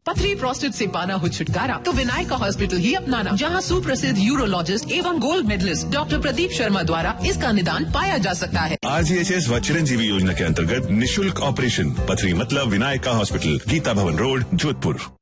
पथरी प्रोस्टेट से पाना हो छुटकारा तो विनायका हॉस्पिटल ही अपनाना, जहां सुप्रसिद्ध यूरोलॉजिस्ट एवं gold medallist doctor Pradeep Sharma द्वारा इसका निदान पाया जा सकता है। RGHS व चिरंजीवी योजना के अंतर्गत निशुल्क ऑपरेशन। पथरी मतलब विनायका हॉस्पिटल, गीता भवन रोड, जोधपुर।